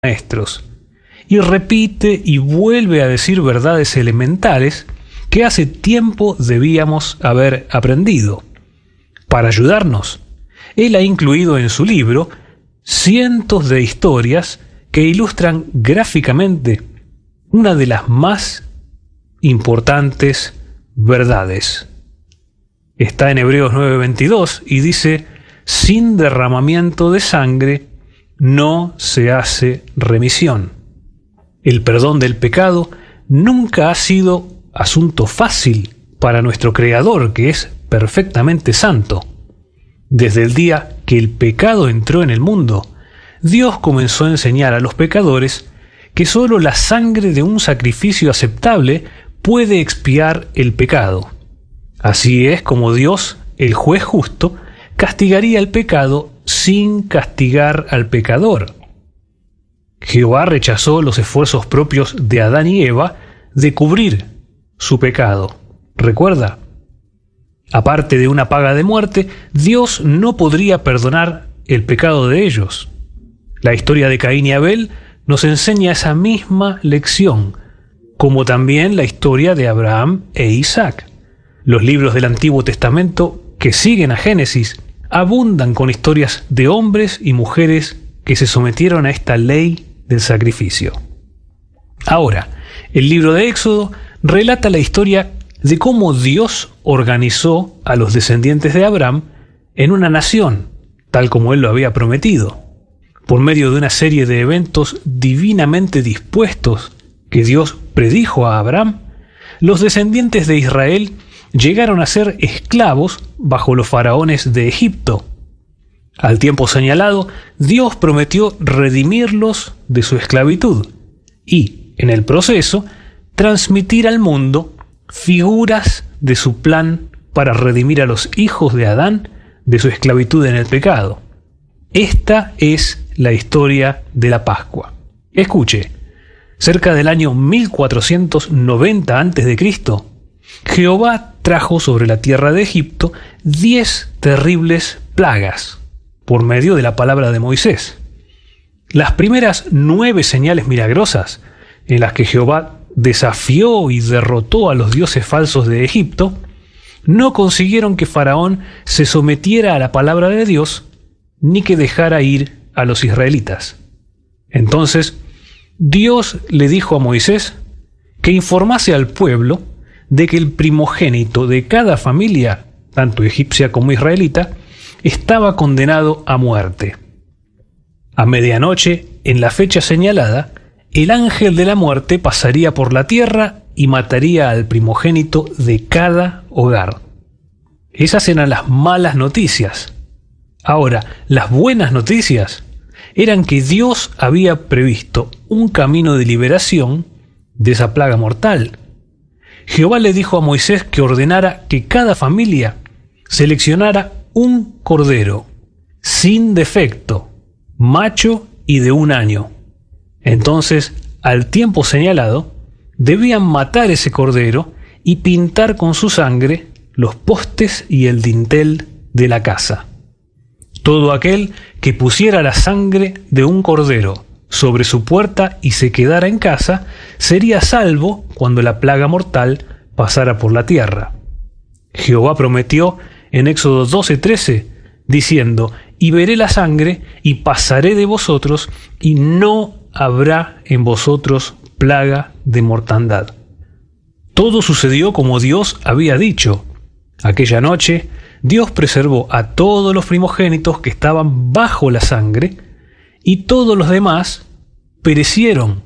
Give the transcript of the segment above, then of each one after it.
maestros, y repite y vuelve a decir verdades elementales que hace tiempo debíamos haber aprendido. Para ayudarnos, él ha incluido en su libro cientos de historias que ilustran gráficamente una de las más importantes verdades. Está en Hebreos 9:22 y dice: sin derramamiento de sangre no se hace remisión. El perdón del pecado nunca ha sido asunto fácil para nuestro Creador, que es perfectamente santo. Desde el día que el pecado entró en el mundo, Dios comenzó a enseñar a los pecadores que solo la sangre de un sacrificio aceptable puede expiar el pecado. Así es como Dios, el juez justo, castigaría el pecado sin castigar al pecador. Jehová rechazó los esfuerzos propios de Adán y Eva de cubrir su pecado. ¿Recuerda? Aparte de una paga de muerte, Dios no podría perdonar el pecado de ellos. La historia de Caín y Abel nos enseña esa misma lección, como también la historia de Abraham e Isaac. Los libros del Antiguo Testamento que siguen a Génesis abundan con historias de hombres y mujeres que se sometieron a esta ley del sacrificio. Ahora, el libro de Éxodo relata la historia de cómo Dios organizó a los descendientes de Abraham en una nación, tal como él lo había prometido. Por medio de una serie de eventos divinamente dispuestos que Dios predijo a Abraham, los descendientes de Israel llegaron a ser esclavos bajo los faraones de Egipto. Al tiempo señalado, Dios prometió redimirlos de su esclavitud y, en el proceso, transmitir al mundo figuras de su plan para redimir a los hijos de Adán de su esclavitud en el pecado. Esta es la historia de la Pascua. Escuche, cerca del año 1490 a.C., Jehová trajo sobre la tierra de Egipto 10 terribles plagas por medio de la palabra de Moisés. Las primeras 9 señales milagrosas en las que Jehová desafió y derrotó a los dioses falsos de Egipto no consiguieron que Faraón se sometiera a la palabra de Dios ni que dejara ir a los israelitas. Entonces, Dios le dijo a Moisés que informase al pueblo de que el primogénito de cada familia, tanto egipcia como israelita, estaba condenado a muerte. A medianoche, en la fecha señalada, el ángel de la muerte pasaría por la tierra y mataría al primogénito de cada hogar. Esas eran las malas noticias. Ahora, las buenas noticias eran que Dios había previsto un camino de liberación de esa plaga mortal. Jehová le dijo a Moisés que ordenara que cada familia seleccionara un cordero, sin defecto, macho y de 1 año. Entonces, al tiempo señalado, debían matar ese cordero y pintar con su sangre los postes y el dintel de la casa. Todo aquel que pusiera la sangre de un cordero sobre su puerta y se quedara en casa, sería salvo cuando la plaga mortal pasara por la tierra. Jehová prometió en Éxodo 12:13, diciendo: y veré la sangre y pasaré de vosotros, y no habrá en vosotros plaga de mortandad. Todo sucedió como Dios había dicho. Aquella noche, Dios preservó a todos los primogénitos que estaban bajo la sangre, y todos los demás perecieron.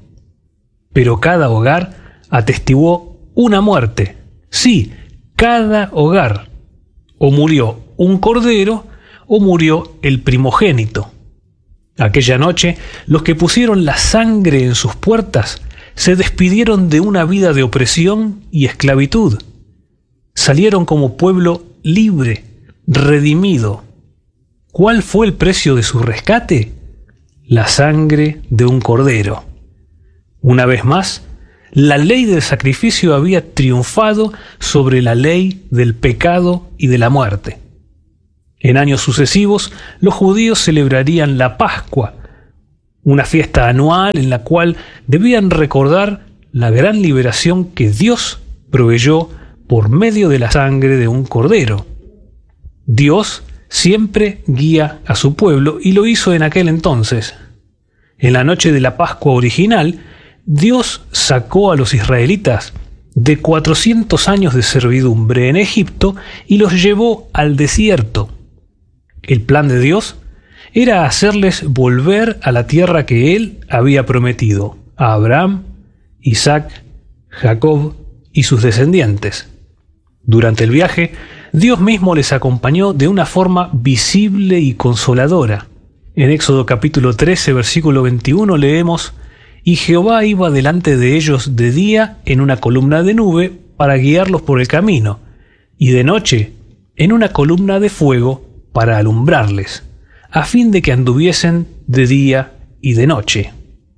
Pero cada hogar atestiguó una muerte. Sí, cada hogar. O murió un cordero, o murió el primogénito. Aquella noche, los que pusieron la sangre en sus puertas se despidieron de una vida de opresión y esclavitud. Salieron como pueblo libre, redimido. ¿Cuál fue el precio de su rescate? La sangre de un cordero. Una vez más, la ley del sacrificio había triunfado sobre la ley del pecado y de la muerte. En años sucesivos, los judíos celebrarían la Pascua, una fiesta anual en la cual debían recordar la gran liberación que Dios proveyó por medio de la sangre de un cordero. Dios siempre guía a su pueblo y lo hizo en aquel entonces. En la noche de la Pascua original, Dios sacó a los israelitas de 400 años de servidumbre en Egipto y los llevó al desierto. El plan de Dios era hacerles volver a la tierra que Él había prometido a Abraham, Isaac, Jacob y sus descendientes. Durante el viaje, Dios mismo les acompañó de una forma visible y consoladora. En Éxodo capítulo 13, versículo 21 leemos: «Y Jehová iba delante de ellos de día en una columna de nube para guiarlos por el camino, y de noche en una columna de fuego para alumbrarles, a fin de que anduviesen de día y de noche».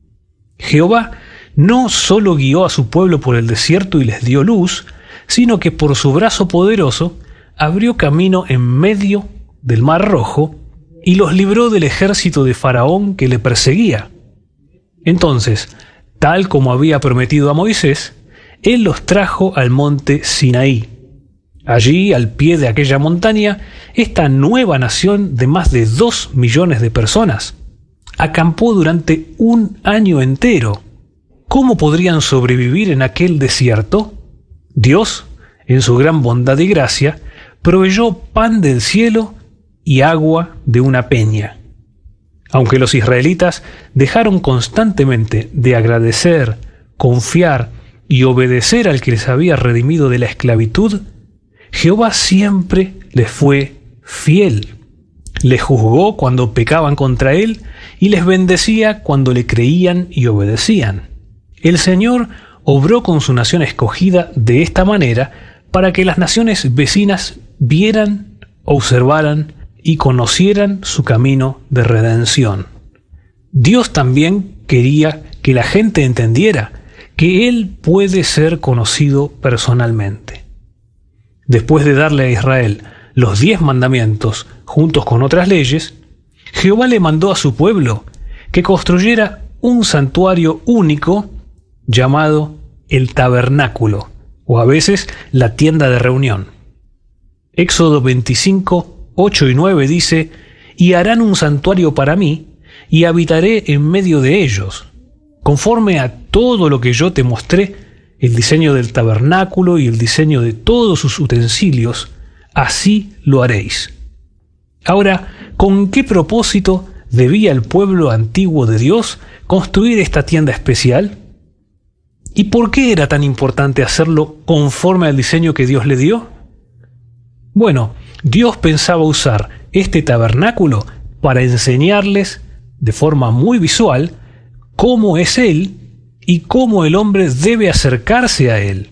Jehová no solo guió a su pueblo por el desierto y les dio luz, sino que por su brazo poderoso abrió camino en medio del Mar Rojo y los libró del ejército de Faraón que le perseguía. Entonces, tal como había prometido a Moisés, él los trajo al monte Sinaí. Allí, al pie de aquella montaña, esta nueva nación de más de 2 millones de personas acampó durante un año entero. ¿Cómo podrían sobrevivir en aquel desierto? Dios, en su gran bondad y gracia, proveyó pan del cielo y agua de una peña. Aunque los israelitas dejaron constantemente de agradecer, confiar y obedecer al que les había redimido de la esclavitud, Jehová siempre les fue fiel. Les juzgó cuando pecaban contra él y les bendecía cuando le creían y obedecían. El Señor obró con su nación escogida de esta manera para que las naciones vecinas vieran, observaran y conocieran su camino de redención. Dios también quería que la gente entendiera que Él puede ser conocido personalmente. Después de darle a Israel los 10 mandamientos juntos con otras leyes, Jehová le mandó a su pueblo que construyera un santuario único llamado el tabernáculo, o a veces la tienda de reunión. Éxodo 25, 8 y 9 dice: «Y harán un santuario para mí, y habitaré en medio de ellos, conforme a todo lo que yo te mostré, el diseño del tabernáculo y el diseño de todos sus utensilios, así lo haréis». Ahora, ¿con qué propósito debía el pueblo antiguo de Dios construir esta tienda especial? ¿Y por qué era tan importante hacerlo conforme al diseño que Dios le dio? Bueno, Dios pensaba usar este tabernáculo para enseñarles de forma muy visual cómo es Él y cómo el hombre debe acercarse a Él.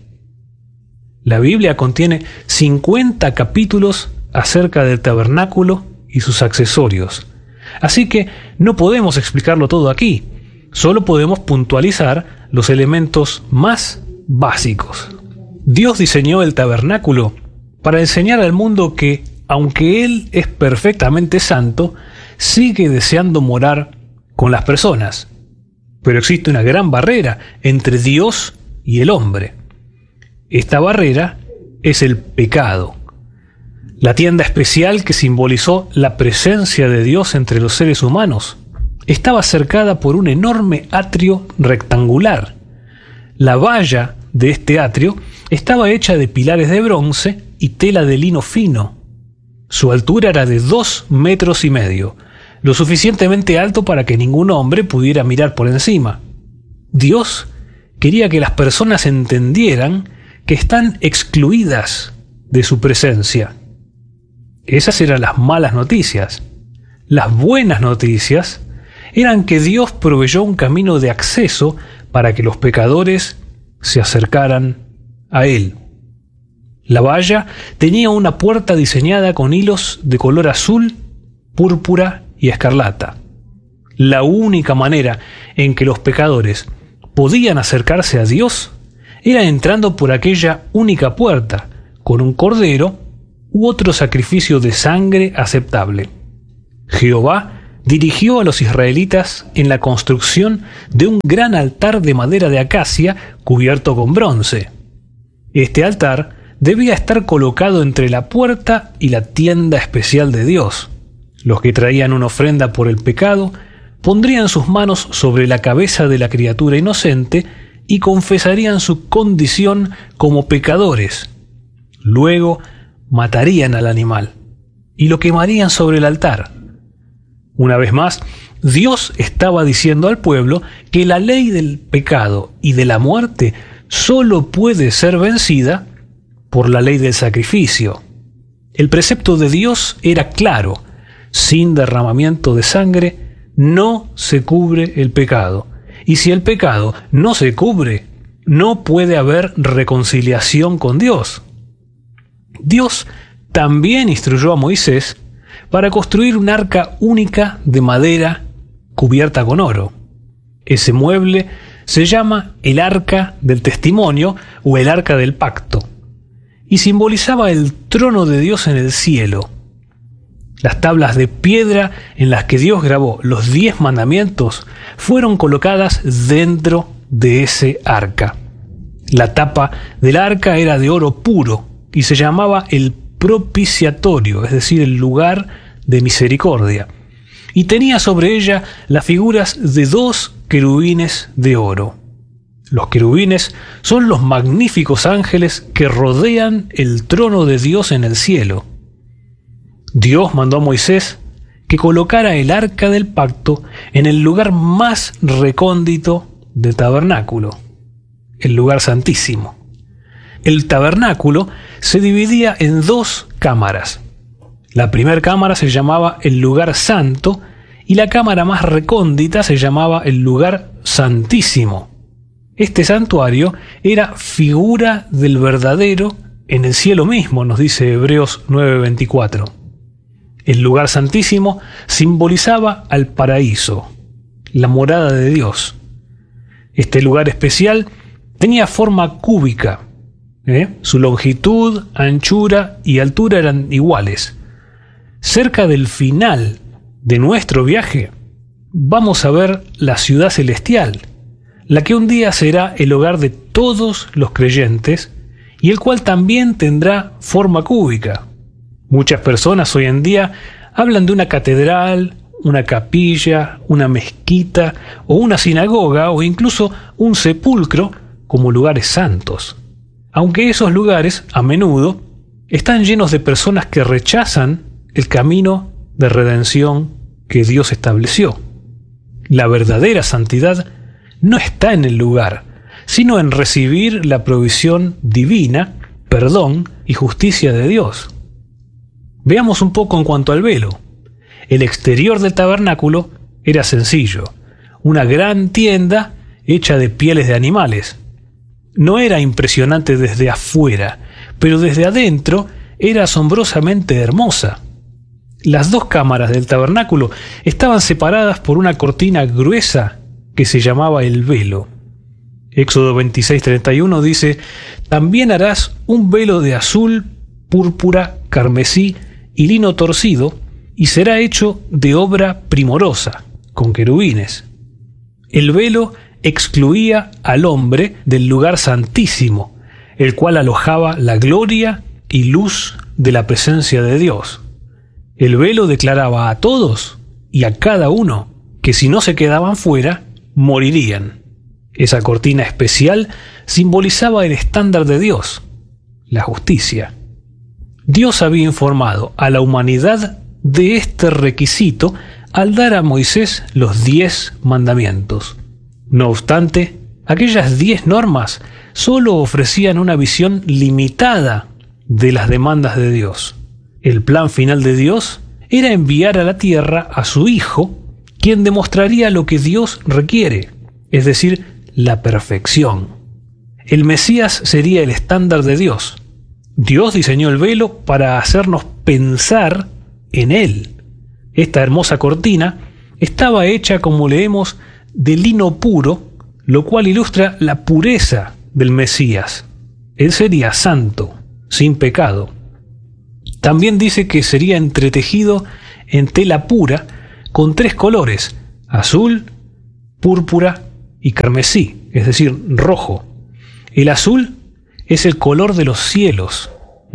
La Biblia contiene 50 capítulos acerca del tabernáculo y sus accesorios, así que no podemos explicarlo todo aquí, solo podemos puntualizar los elementos más básicos. Dios diseñó el tabernáculo para enseñar al mundo que, aunque Él es perfectamente santo, sigue deseando morar con las personas. Pero existe una gran barrera entre Dios y el hombre. Esta barrera es el pecado. La tienda especial que simbolizó la presencia de Dios entre los seres humanos estaba cercada por un enorme atrio rectangular. La valla de este atrio estaba hecha de pilares de bronce y tela de lino fino. Su altura era de 2,5 metros, lo suficientemente alto para que ningún hombre pudiera mirar por encima. Dios quería que las personas entendieran que están excluidas de su presencia. Esas eran las malas noticias. Las buenas noticias eran que Dios proveyó un camino de acceso para que los pecadores se acercaran a Él. La valla tenía una puerta diseñada con hilos de color azul, púrpura y escarlata. La única manera en que los pecadores podían acercarse a Dios era entrando por aquella única puerta, con un cordero u otro sacrificio de sangre aceptable. Jehová dirigió a los israelitas en la construcción de un gran altar de madera de acacia cubierto con bronce. Este altar debía estar colocado entre la puerta y la tienda especial de Dios. Los que traían una ofrenda por el pecado pondrían sus manos sobre la cabeza de la criatura inocente y confesarían su condición como pecadores. Luego matarían al animal y lo quemarían sobre el altar. Una vez más, Dios estaba diciendo al pueblo que la ley del pecado y de la muerte solo puede ser vencida por la ley del sacrificio. El precepto de Dios era claro: sin derramamiento de sangre no se cubre el pecado. Y si el pecado no se cubre, no puede haber reconciliación con Dios. Dios también instruyó a Moisés para construir un arca única de madera cubierta con oro. Ese mueble se llama el arca del testimonio o el arca del pacto, y simbolizaba el trono de Dios en el cielo. Las tablas de piedra en las que Dios grabó los 10 mandamientos fueron colocadas dentro de ese arca. La tapa del arca era de oro puro y se llamaba el propiciatorio, es decir, el lugar de misericordia, y tenía sobre ella las figuras de 2 querubines de oro. Los querubines son los magníficos ángeles que rodean el trono de Dios en el cielo. Dios mandó a Moisés que colocara el arca del pacto en el lugar más recóndito del tabernáculo, el lugar santísimo. El tabernáculo se dividía en 2 cámaras. La primera cámara se llamaba el lugar santo y la cámara más recóndita se llamaba el lugar santísimo. Este santuario era figura del verdadero en el cielo mismo, nos dice Hebreos 9:24. El lugar santísimo simbolizaba al paraíso, la morada de Dios. Este lugar especial tenía forma cúbica. Su longitud, anchura y altura eran iguales. Cerca del final de nuestro viaje, vamos a ver la ciudad celestial, la que un día será el hogar de todos los creyentes y el cual también tendrá forma cúbica. Muchas personas hoy en día hablan de una catedral, una capilla, una mezquita o una sinagoga o incluso un sepulcro como lugares santos. Aunque esos lugares, a menudo, están llenos de personas que rechazan el camino de redención que Dios estableció. La verdadera santidad no está en el lugar, sino en recibir la provisión divina, perdón y justicia de Dios. Veamos un poco en cuanto al velo. El exterior del tabernáculo era sencillo, una gran tienda hecha de pieles de animales. No era impresionante desde afuera, pero desde adentro era asombrosamente hermosa. Las 2 cámaras del tabernáculo estaban separadas por una cortina gruesa que se llamaba el velo. Éxodo 26:31 dice: «También harás un velo de azul, púrpura, carmesí y lino torcido, y será hecho de obra primorosa, con querubines». El velo excluía al hombre del lugar santísimo, el cual alojaba la gloria y luz de la presencia de Dios. El velo declaraba a todos y a cada uno que si no se quedaban fuera, morirían. Esa cortina especial simbolizaba el estándar de Dios, la justicia. Dios había informado a la humanidad de este requisito al dar a Moisés los 10 mandamientos. No obstante, aquellas 10 normas solo ofrecían una visión limitada de las demandas de Dios. El plan final de Dios era enviar a la tierra a su Hijo, quien demostraría lo que Dios requiere, es decir, la perfección. El Mesías sería el estándar de Dios. Dios diseñó el velo para hacernos pensar en Él. Esta hermosa cortina estaba hecha, como leemos, de lino puro, lo cual ilustra la pureza del Mesías. Él sería santo, sin pecado. También dice que sería entretejido en tela pura, con 3 colores: azul, púrpura y carmesí, es decir, rojo. El azul es el color de los cielos.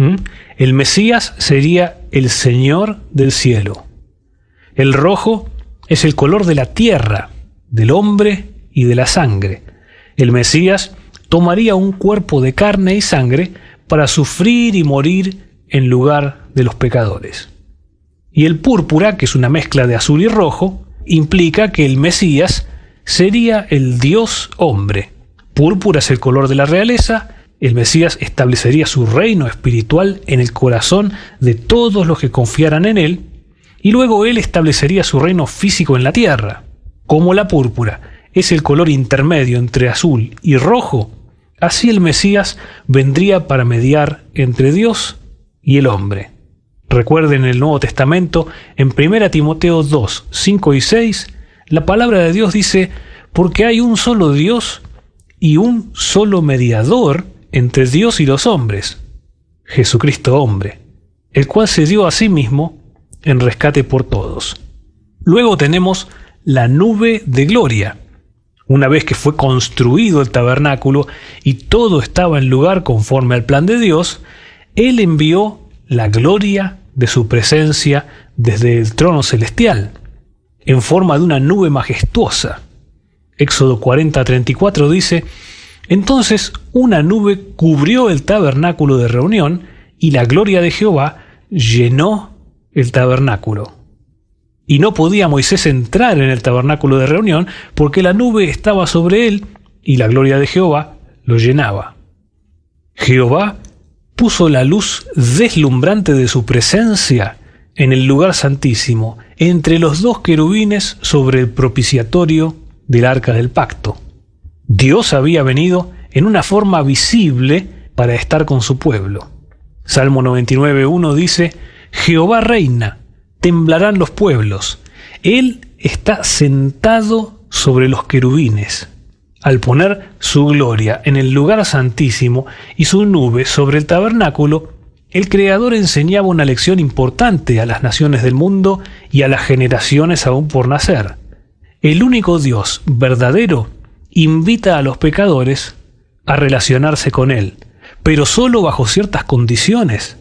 El Mesías sería el Señor del cielo. El rojo es el color de la tierra, del hombre y de la sangre. El Mesías tomaría un cuerpo de carne y sangre para sufrir y morir en lugar de los pecadores. Y el púrpura, que es una mezcla de azul y rojo, implica que el Mesías sería el Dios hombre. Púrpura es el color de la realeza. El Mesías establecería su reino espiritual en el corazón de todos los que confiaran en él, y luego él establecería su reino físico en la tierra. Como la púrpura es el color intermedio entre azul y rojo, así el Mesías vendría para mediar entre Dios y el hombre. Recuerden el Nuevo Testamento, en 1 Timoteo 2, 5 y 6, la palabra de Dios dice: porque hay un solo Dios y un solo mediador entre Dios y los hombres, Jesucristo hombre, el cual se dio a sí mismo en rescate por todos. Luego tenemos la nube de gloria. Una vez que fue construido el tabernáculo y todo estaba en lugar conforme al plan de Dios, Él envió la gloria de su presencia desde el trono celestial, en forma de una nube majestuosa. Éxodo 40:34 dice: entonces una nube cubrió el tabernáculo de reunión y la gloria de Jehová llenó el tabernáculo. Y no podía Moisés entrar en el tabernáculo de reunión porque la nube estaba sobre él y la gloria de Jehová lo llenaba. Jehová puso la luz deslumbrante de su presencia en el lugar santísimo, entre los 2 querubines sobre el propiciatorio del arca del pacto. Dios había venido en una forma visible para estar con su pueblo. Salmo 99:1 dice: Jehová reina, temblarán los pueblos. Él está sentado sobre los querubines. Al poner su gloria en el lugar santísimo y su nube sobre el tabernáculo, el Creador enseñaba una lección importante a las naciones del mundo y a las generaciones aún por nacer. El único Dios verdadero invita a los pecadores a relacionarse con Él, pero solo bajo ciertas condiciones.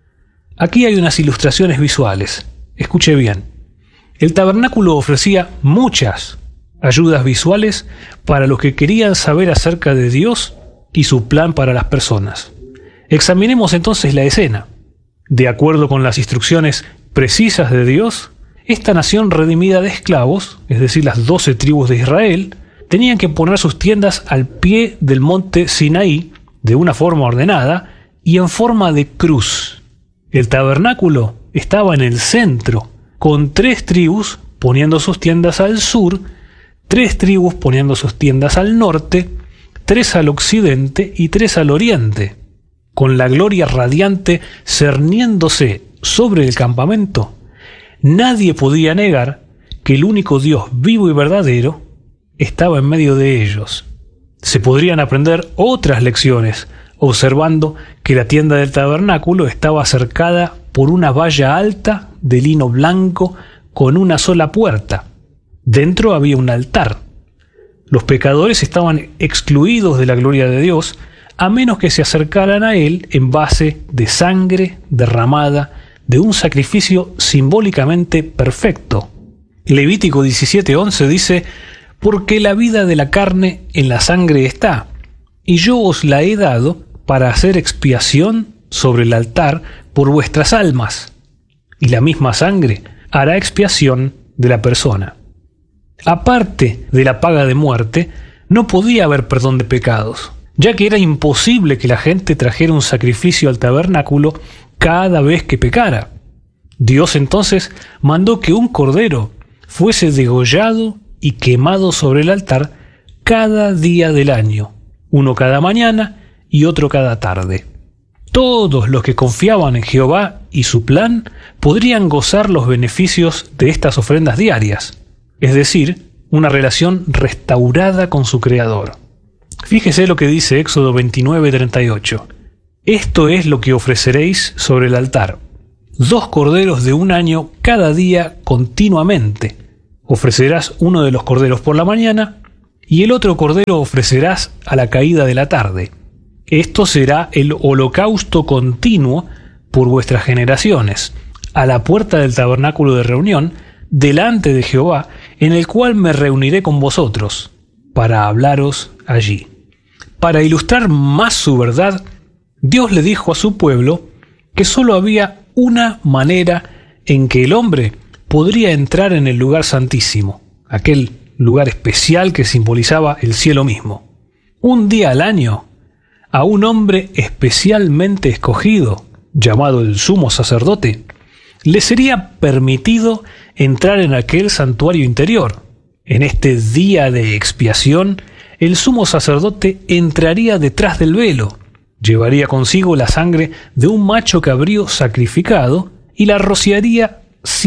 Aquí hay unas ilustraciones visuales. Escuche bien. El tabernáculo ofrecía muchas ayudas visuales para los que querían saber acerca de Dios y su plan para las personas. Examinemos entonces la escena. De acuerdo con las instrucciones precisas de Dios, esta nación redimida de esclavos, es decir, las 12 tribus de Israel, tenían que poner sus tiendas al pie del monte Sinaí de una forma ordenada y en forma de cruz. El tabernáculo estaba en el centro, con 3 tribus poniendo sus tiendas al sur, 3 tribus poniendo sus tiendas al norte, 3 al occidente y 3 al oriente, con la gloria radiante cerniéndose sobre el campamento. Nadie podía negar que el único Dios vivo y verdadero estaba en medio de ellos. Se podrían aprender otras lecciones observando que la tienda del tabernáculo estaba cercada por una valla alta de lino blanco con una sola puerta. Dentro había un altar. Los pecadores estaban excluidos de la gloria de Dios a menos que se acercaran a Él en base de sangre derramada de un sacrificio simbólicamente perfecto. Levítico 17:11 dice: porque la vida de la carne en la sangre está, y yo os la he dado para hacer expiación sobre el altar por vuestras almas, y la misma sangre hará expiación de la persona. Aparte de la paga de muerte, no podía haber perdón de pecados, ya que era imposible que la gente trajera un sacrificio al tabernáculo cada vez que pecara. Dios entonces mandó que un cordero fuese degollado y quemado sobre el altar cada día del año, uno cada mañana y otro cada tarde. Todos los que confiaban en Jehová y su plan podrían gozar los beneficios de estas ofrendas diarias, es decir, una relación restaurada con su Creador. Fíjese lo que dice Éxodo 29:38. Esto es lo que ofreceréis sobre el altar: 2 corderos de un año cada día continuamente, ofrecerás uno de los corderos por la mañana, y el otro cordero ofrecerás a la caída de la tarde. Esto será el holocausto continuo por vuestras generaciones, a la puerta del tabernáculo de reunión, delante de Jehová, en el cual me reuniré con vosotros, para hablaros allí. Para ilustrar más su verdad, Dios le dijo a su pueblo que sólo había una manera en que el hombre podría entrar en el lugar santísimo, aquel lugar especial que simbolizaba el cielo mismo. Un día al año, a un hombre especialmente escogido, llamado el sumo sacerdote, le sería permitido entrar en aquel santuario interior. En este día de expiación, el sumo sacerdote entraría detrás del velo, llevaría consigo la sangre de un macho cabrío sacrificado y la rociaría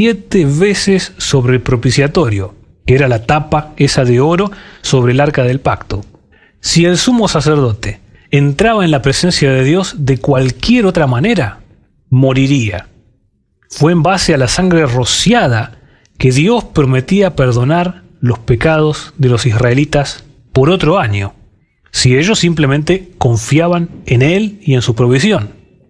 7 veces sobre el propiciatorio, que era la tapa esa de oro sobre el arca del pacto. Si el sumo sacerdote entraba en la presencia de Dios de cualquier otra manera, moriría. Fue en base a la sangre rociada que Dios prometía perdonar los pecados de los israelitas por otro año, si ellos simplemente confiaban en Él y en su provisión.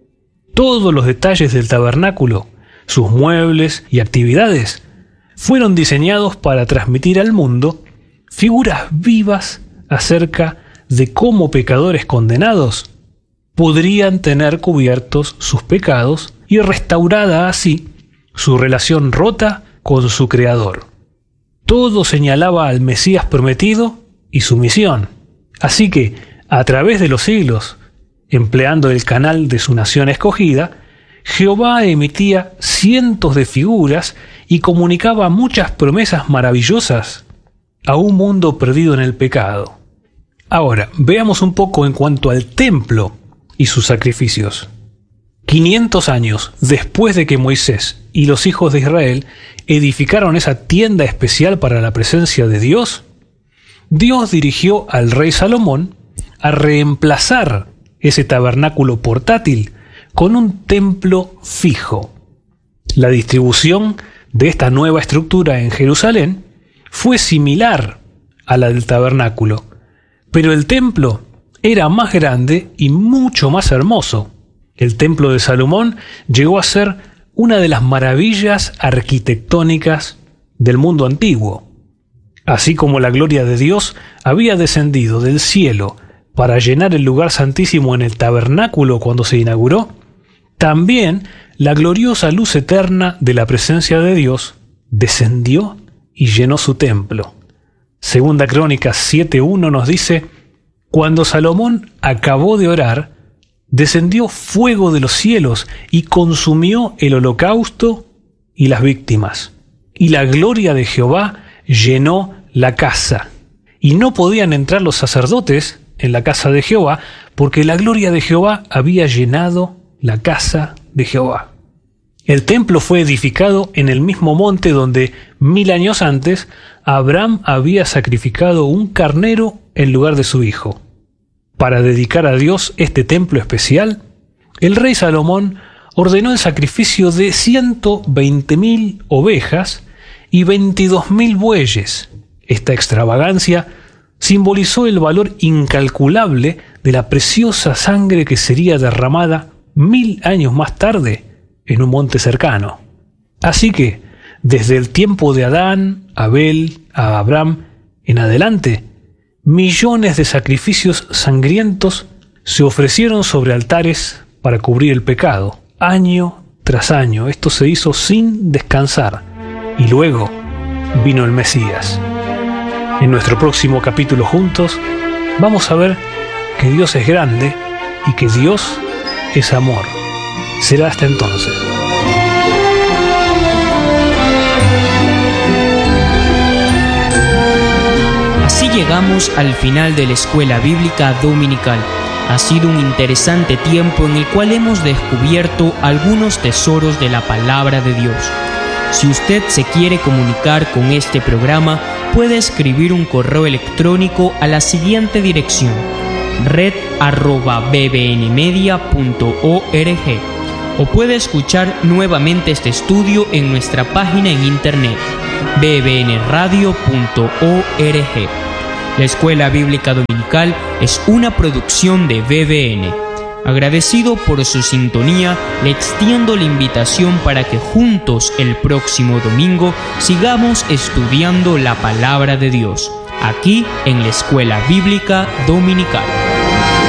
Todos los detalles del tabernáculo, sus muebles y actividades, fueron diseñados para transmitir al mundo figuras vivas acerca de cómo pecadores condenados podrían tener cubiertos sus pecados y restaurada así su relación rota con su Creador. Todo señalaba al Mesías prometido y su misión. Así que, a través de los siglos, empleando el canal de su nación escogida, Jehová emitía cientos de figuras y comunicaba muchas promesas maravillosas a un mundo perdido en el pecado. Ahora, veamos un poco en cuanto al templo y sus sacrificios. 500 años después de que Moisés y los hijos de Israel edificaron esa tienda especial para la presencia de Dios, Dios dirigió al rey Salomón a reemplazar ese tabernáculo portátil con un templo fijo. La distribución de esta nueva estructura en Jerusalén fue similar a la del tabernáculo, pero el templo era más grande y mucho más hermoso. El templo de Salomón llegó a ser una de las maravillas arquitectónicas del mundo antiguo. Así como la gloria de Dios había descendido del cielo para llenar el lugar santísimo en el tabernáculo cuando se inauguró, también la gloriosa luz eterna de la presencia de Dios descendió y llenó su templo. Segunda Crónicas 7:1 nos dice: cuando Salomón acabó de orar, descendió fuego de los cielos y consumió el holocausto y las víctimas. Y la gloria de Jehová llenó la casa. Y no podían entrar los sacerdotes en la casa de Jehová, porque la gloria de Jehová había llenado la casa de Jehová. El templo fue edificado en el mismo monte donde 1000 años antes Abraham había sacrificado un carnero en lugar de su hijo. Para dedicar a Dios este templo especial, el rey Salomón ordenó el sacrificio de 120.000 ovejas y 22.000 bueyes. Esta extravagancia simbolizó el valor incalculable de la preciosa sangre que sería derramada 1000 años más tarde en un monte cercano. Así que, desde el tiempo de Adán, Abel, a Abraham en adelante, millones de sacrificios sangrientos se ofrecieron sobre altares para cubrir el pecado, año tras año. Esto se hizo sin descansar. Y luego vino el Mesías. En nuestro próximo capítulo juntos vamos a ver que Dios es grande y que Dios es amor. Será hasta entonces. Así llegamos al final de la Escuela Bíblica Dominical. Ha sido un interesante tiempo en el cual hemos descubierto algunos tesoros de la Palabra de Dios. Si usted se quiere comunicar con este programa, puede escribir un correo electrónico a la siguiente dirección: red@bbnmedia.org. o puede escuchar nuevamente este estudio en nuestra página en internet bbnradio.org. La Escuela Bíblica Dominical es una producción de BBN. Agradecido por su sintonía, le extiendo la invitación para que juntos el próximo domingo sigamos estudiando la Palabra de Dios, aquí en la Escuela Bíblica Dominical.